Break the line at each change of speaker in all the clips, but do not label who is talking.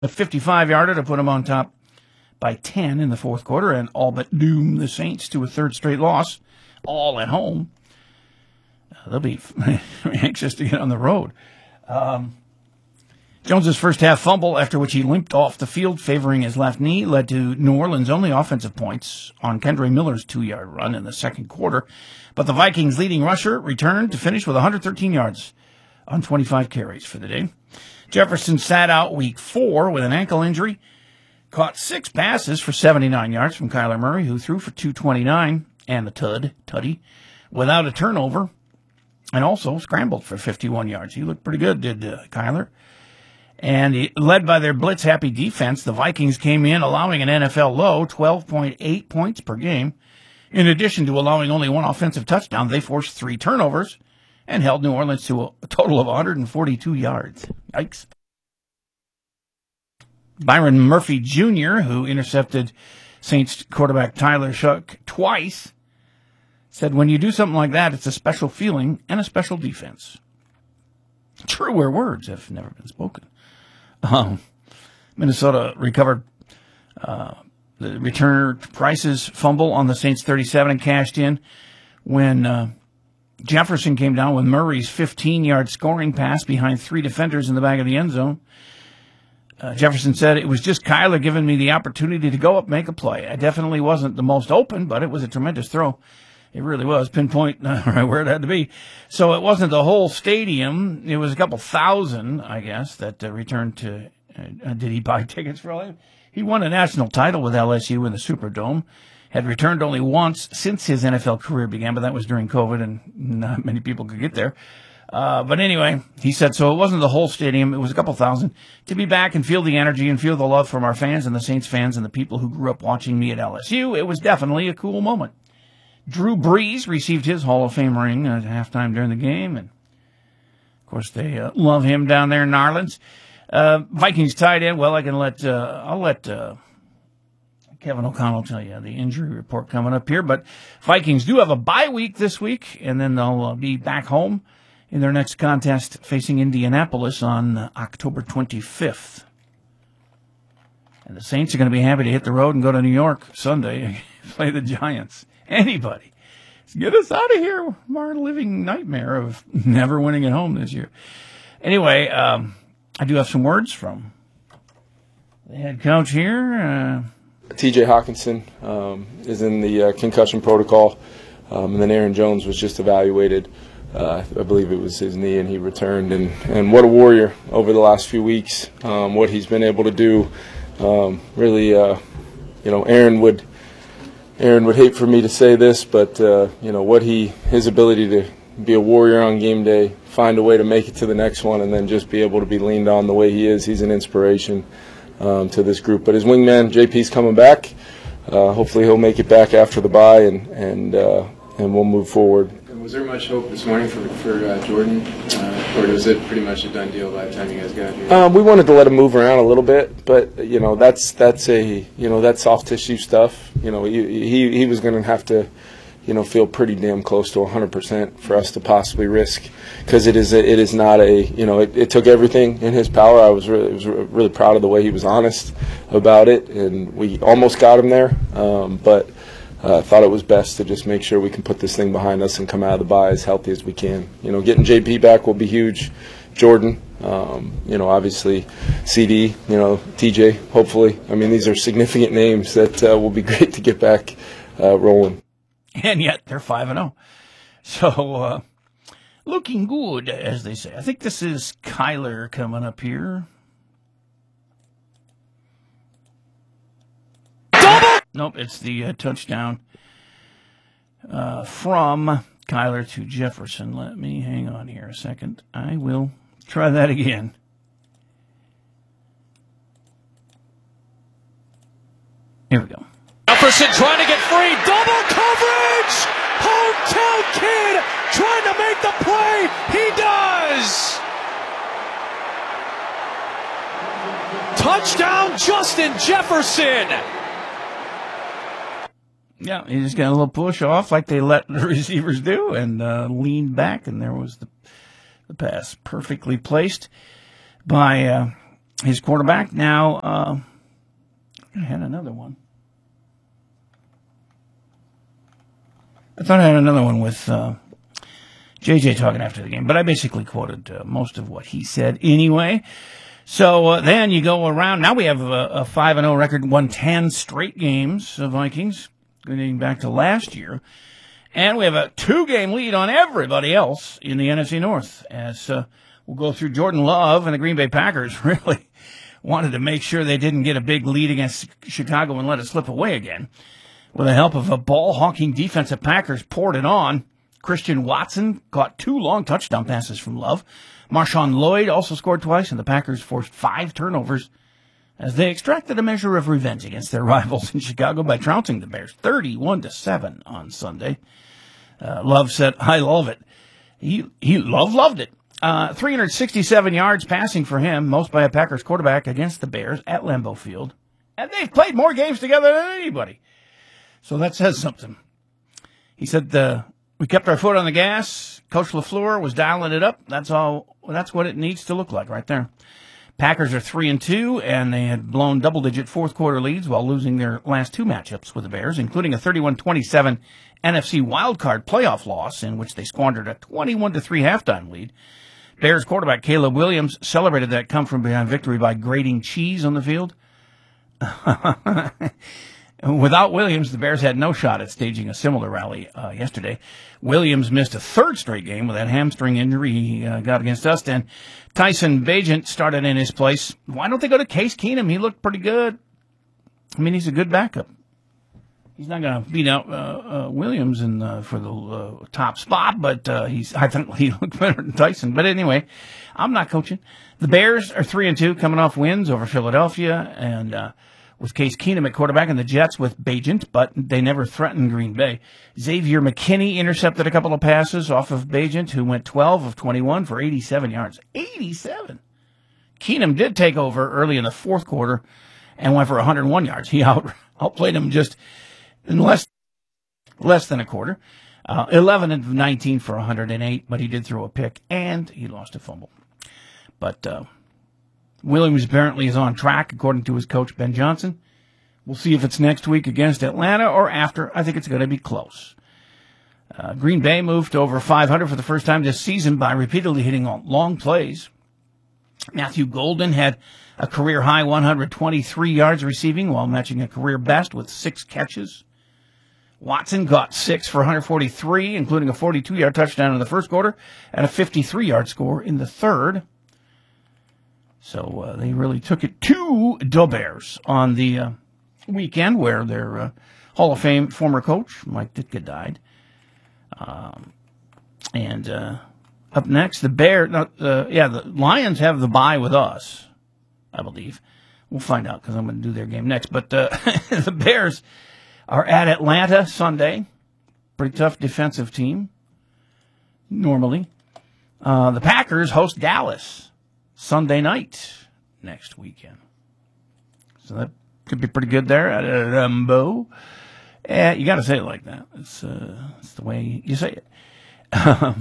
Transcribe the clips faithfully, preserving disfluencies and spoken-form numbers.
A fifty-five-yarder to put them on top by ten in the fourth quarter and all but doom the Saints to a third straight loss, all at home. Uh, they'll be anxious to get on the road. Um, Jones's first half fumble, after which he limped off the field favoring his left knee, led to New Orleans' only offensive points on Kendre Miller's two-yard run in the second quarter. But the Vikings' leading rusher returned to finish with one hundred thirteen yards on twenty-five carries for the day. Jefferson sat out week four with an ankle injury, caught six passes for seventy-nine yards from Kyler Murray, who threw for two twenty-nine and the tud, tutty, without a turnover, and also scrambled for fifty-one yards. He looked pretty good, did uh, Kyler. And he, led by their blitz-happy defense, the Vikings came in allowing an N F L low twelve point eight points per game. In addition to allowing only one offensive touchdown, they forced three turnovers and held New Orleans to a total of one hundred forty-two yards. Yikes. Byron Murphy Junior, who intercepted Saints quarterback Tyler Shough twice, said, when you do something like that, it's a special feeling and a special defense. Truer words have never been spoken. Um, Minnesota recovered uh, the returner Price's fumble on the Saints' thirty-seven and cashed in when uh, Jefferson came down with Murray's fifteen-yard scoring pass behind three defenders in the back of the end zone. Uh, Jefferson said, it was just Kyler giving me the opportunity to go up and make a play. I definitely wasn't the most open, but it was a tremendous throw. It really was. Pinpoint uh, right where it had to be. So it wasn't the whole stadium. It was a couple thousand, I guess, that uh, returned to uh, – did he buy tickets for all that? He won a national title with L S U in the Superdome. Had returned only once since his N F L career began, but that was during COVID, and not many people could get there. Uh, but anyway, he said, so it wasn't the whole stadium. It was a couple thousand. To be back and feel the energy and feel the love from our fans and the Saints fans and the people who grew up watching me at L S U, it was definitely a cool moment. Drew Brees received his Hall of Fame ring at halftime during the game, and of course they uh, love him down there in New Orleans. Uh, Vikings tight end. Well, I can let uh, I'll let uh, Kevin O'Connell tell you the injury report coming up here. But Vikings do have a bye week this week, and then they'll uh, be back home in their next contest facing Indianapolis on uh, October twenty-fifth. And the Saints are going to be happy to hit the road and go to New York Sunday and play the Giants. Anybody. Get us out of here from our living nightmare of never winning at home this year. Anyway, um, I do have some words from the head coach here. Uh,
T J Hawkinson um, is in the uh, concussion protocol, um, and then Aaron Jones was just evaluated. Uh, I believe it was his knee, and he returned. And, and what a warrior over the last few weeks, um, what he's been able to do. Um, really, uh, you know, Aaron would Aaron would hate for me to say this, but, uh, you know, what he his ability to be a warrior on game day, find a way to make it to the next one, and then just be able to be leaned on the way he is. He's an inspiration um, to this group. But his wingman, J P's coming back. Uh, hopefully he'll make it back after the bye, and, and, uh, and we'll move forward.
Was there much hope this morning for, for uh, Jordan, uh, or was it pretty much a done deal by the time you guys got here?
Um, we wanted to let him move around a little bit, but you know that's that's a you know that's soft tissue stuff. You know he he, he was going to have to you know feel pretty damn close to one hundred percent for us to possibly risk, because it is a, it is not a you know it, it took everything in his power. I was really was really proud of the way he was honest about it, and we almost got him there, um, but. I uh, thought it was best to just make sure we can put this thing behind us and come out of the bye as healthy as we can. You know, getting J P back will be huge. Jordan, um, you know, obviously C D, you know, T J, hopefully. I mean, these are significant names that uh, will be great to get back uh, rolling.
And yet they're five and oh. So, uh, looking good, as they say. I think this is Kyler coming up here. Nope, it's the uh, touchdown uh, from Kyler to Jefferson. Let me hang on here a second. I will try that again. Here we go.
Jefferson trying to get free. Double coverage! Hometown kid trying to make the play. He does! Touchdown, Justin Jefferson!
Yeah, he just got a little push off like they let the receivers do, and uh, leaned back, and there was the, the pass perfectly placed by uh, his quarterback. Now, uh, I had another one. I thought I had another one with uh, J J talking after the game, but I basically quoted uh, most of what he said anyway. So uh, then you go around. Now we have a, a five and oh record, won ten straight games of Vikings, going back to last year. And we have a two-game lead on everybody else in the N F C North. As uh, we'll go through, Jordan Love and the Green Bay Packers really wanted to make sure they didn't get a big lead against Chicago and let it slip away again. With the help of a ball-hawking defensive Packers, poured it on. Christian Watson caught two long touchdown passes from Love. Marshawn Lloyd also scored twice, and the Packers forced five turnovers as they extracted a measure of revenge against their rivals in Chicago by trouncing the Bears thirty-one to seven on Sunday. Uh, Love said, "I love it." He he love loved it. Uh, three hundred sixty-seven yards passing for him, most by a Packers quarterback against the Bears at Lambeau Field, and they've played more games together than anybody. So that says something. He said, uh, we kept our foot on the gas. Coach LaFleur was dialing it up. That's all. That's what it needs to look like right there. Packers are three and two, and they had blown double-digit fourth-quarter leads while losing their last two matchups with the Bears, including a thirty-one twenty-seven N F C wildcard playoff loss in which they squandered a twenty-one to three halftime lead. Bears quarterback Caleb Williams celebrated that come-from-behind victory by grating cheese on the field. Without Williams, the Bears had no shot at staging a similar rally uh, yesterday. Williams missed a third straight game with that hamstring injury he uh, got against us. And Tyson Bagent started in his place. Why don't they go to Case Keenum? He looked pretty good. I mean, he's a good backup. He's not going to beat out uh, uh, Williams in, uh, for the uh, top spot, but uh, he's. I think he looked better than Tyson. But anyway, I'm not coaching. The Bears are three and two, coming off wins over Philadelphia and uh, with Case Keenum at quarterback, and the Jets with Bagent, but they never threatened Green Bay. Xavier McKinney intercepted a couple of passes off of Bagent, who went twelve of twenty-one for eighty-seven yards. eighty-seven. Keenum did take over early in the fourth quarter and went for one hundred one yards. He out outplayed him just in less less than a quarter. Uh, eleven of nineteen for one hundred eight, but he did throw a pick and he lost a fumble. But uh, Williams apparently is on track, according to his coach, Ben Johnson. We'll see if it's next week against Atlanta or after. I think it's going to be close. Uh, Green Bay moved to over five hundred for the first time this season by repeatedly hitting long plays. Matthew Golden had a career-high one hundred twenty-three yards receiving while matching a career best with six catches. Watson got six for one hundred forty-three, including a forty-two-yard touchdown in the first quarter and a fifty-three-yard score in the third. So uh, they really took it to the Bears on the uh, weekend where their uh, Hall of Fame former coach, Mike Ditka, died. Um, and uh, up next, the Bears, uh, yeah, the Lions have the bye with us, I believe. We'll find out because I'm going to do their game next. But uh, the Bears are at Atlanta Sunday. Pretty tough defensive team, normally. Uh, the Packers host Dallas Sunday night next weekend. So that could be pretty good there at Lambeau. Uh, you got to say it like that. It's, uh, it's the way you say it.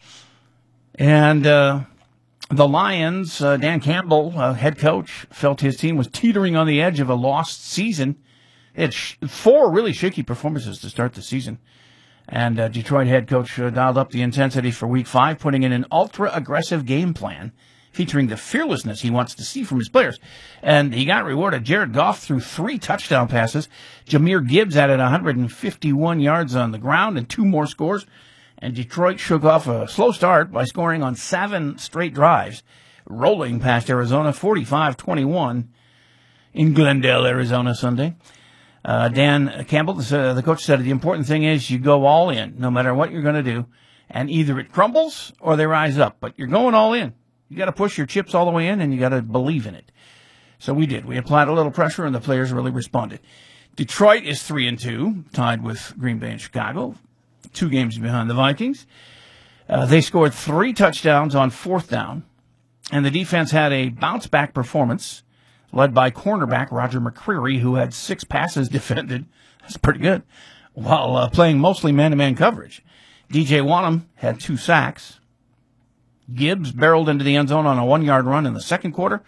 and uh, the Lions, uh, Dan Campbell, uh, head coach, felt his team was teetering on the edge of a lost season. They had sh- four really shaky performances to start the season. And uh, Detroit head coach uh, dialed up the intensity for week five, putting in an ultra-aggressive game plan featuring the fearlessness he wants to see from his players. And he got rewarded. Jared Goff threw three touchdown passes. Jahmyr Gibbs added one hundred fifty-one yards on the ground and two more scores. And Detroit shook off a slow start by scoring on seven straight drives, rolling past Arizona forty-five twenty-one in Glendale, Arizona Sunday. Uh, Dan Campbell, the, the coach, said the important thing is you go all in, no matter what you're going to do. And either it crumbles or they rise up. But you're going all in. You got to push your chips all the way in, and you got to believe in it. So we did. We applied a little pressure, and the players really responded. Detroit is three and two, tied with Green Bay and Chicago, two games behind the Vikings. Uh, they scored three touchdowns on fourth down, and the defense had a bounce-back performance led by cornerback Roger McCreary, who had six passes defended. That's pretty good, while uh, playing mostly man-to-man coverage. D J Wanham had two sacks. Gibbs barreled into the end zone on a one-yard run in the second quarter,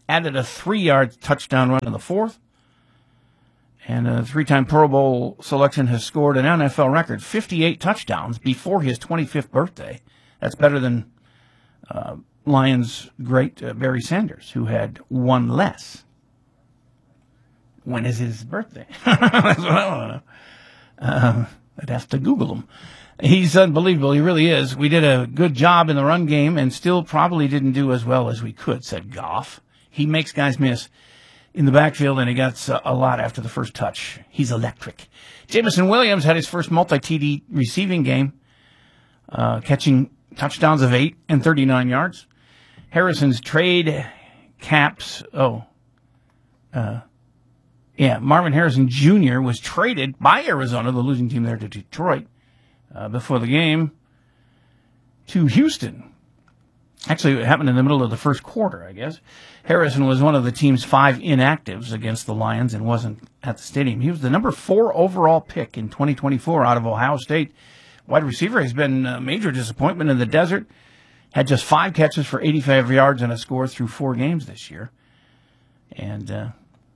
added a three-yard touchdown run in the fourth. And a three-time Pro Bowl selection has scored an N F L record fifty-eight touchdowns before his twenty-fifth birthday. That's better than uh, Lions great uh, Barry Sanders, who had one less. When is his birthday? That's what I want to know. Uh, I'd have to Google him. He's unbelievable. He really is. We did a good job in the run game and still probably didn't do as well as we could, said Goff. He makes guys miss in the backfield, and he got a lot after the first touch. He's electric. Jameson Williams had his first multi-T D receiving game, uh, catching touchdowns of eight and thirty-nine yards. Harrison's trade caps, oh, uh, yeah, Marvin Harrison Junior was traded by Arizona, the losing team there, to Detroit uh, before the game, to Houston. Actually, it happened in the middle of the first quarter, I guess. Harrison was one of the team's five inactives against the Lions and wasn't at the stadium. He was the number four overall pick in twenty twenty-four out of Ohio State. Wide receiver has been a major disappointment in the desert. Had just five catches for eighty-five yards and a score through four games this year. And uh,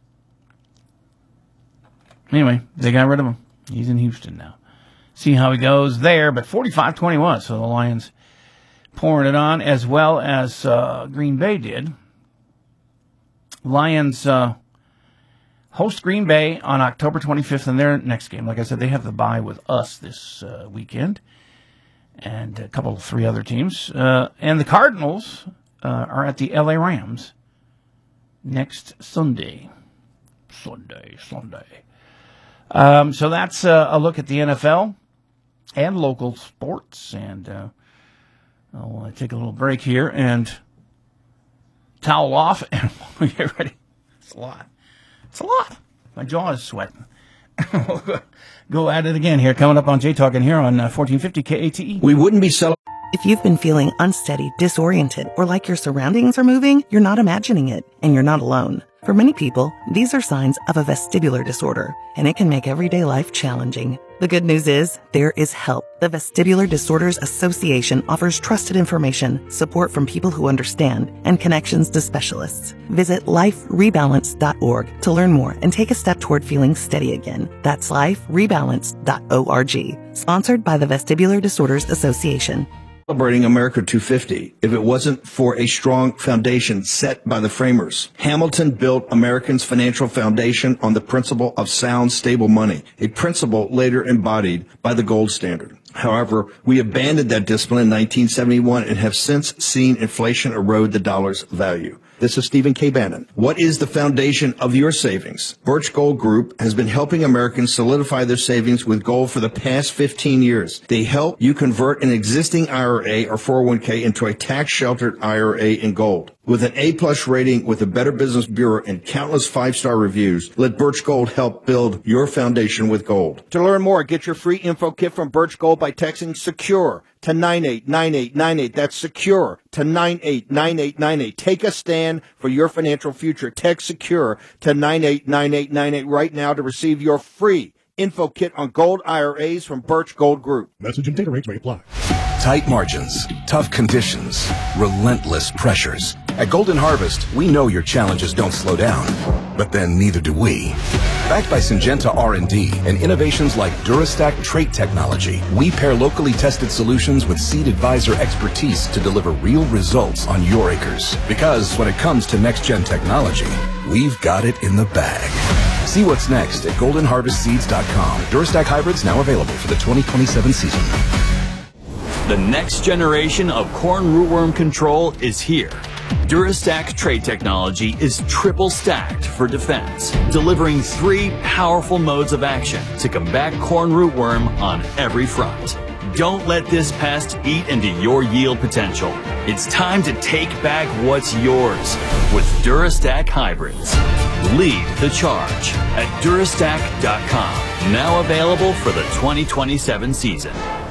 anyway, they got rid of him. He's in Houston now. See how he goes there, but forty-five twenty-one, so the Lions pouring it on, as well as uh, Green Bay did. Lions uh, host Green Bay on October twenty-fifth in their next game. Like I said, they have the bye with us this uh, weekend and a couple of three other teams. Uh, and the Cardinals uh, are at the L A Rams next Sunday. Sunday, Sunday. Um, so that's uh, a look at the N F L and local sports. And uh, I'll take a little break here and towel off and we'll get ready. It's a lot. It's a lot. My jaw is sweating. We'll go at it again here, coming up on J Talking here on uh, fourteen fifty K A T E.
We wouldn't be selling.
If you've been feeling unsteady, disoriented, or like your surroundings are moving, you're not imagining it, and you're not alone. For many people, these are signs of a vestibular disorder, and it can make everyday life challenging. The good news is, there is help. The Vestibular Disorders Association offers trusted information, support from people who understand, and connections to specialists. Visit life rebalance dot org to learn more and take a step toward feeling steady again. That's life rebalance dot org. Sponsored by the Vestibular Disorders Association.
Celebrating America two fifty if it wasn't for a strong foundation set by the framers. Hamilton built Americans' financial foundation on the principle of sound, stable money, a principle later embodied by the gold standard. However, we abandoned that discipline in nineteen seventy-one and have since seen inflation erode the dollar's value. This is Stephen K. Bannon. What is the foundation of your savings? Birch Gold Group has been helping Americans solidify their savings with gold for the past fifteen years. They help you convert an existing I R A or four oh one K into a tax-sheltered I R A in gold. With an A-plus rating with the Better Business Bureau and countless five-star reviews, let Birch Gold help build your foundation with gold. To learn more, get your free info kit from Birch Gold by texting SECURE to nine eight nine eight nine eight. That's SECURE to nine eight nine eight nine eight. Take a stand for your financial future. Text SECURE to nine eight nine eight nine eight right now to receive your free info kit on gold I R As from Birch Gold Group.
Message and data rates may apply.
Tight margins, tough conditions, relentless pressures. At Golden Harvest, we know your challenges don't slow down, but then neither do we. Backed by Syngenta R and D and innovations like Durastack trait technology, we pair locally tested solutions with Seed Advisor expertise to deliver real results on your acres. Because when it comes to next-gen technology, we've got it in the bag. See what's next at golden harvest seeds dot com. Durastack hybrids now available for the twenty twenty-seven season.
The next generation of corn rootworm control is here. Durastack trait technology is triple stacked for defense, delivering three powerful modes of action to combat corn rootworm on every front. Don't let this pest eat into your yield potential. It's time to take back what's yours with Durastack hybrids. Lead the charge at durastack dot com. Now available for the twenty twenty-seven season.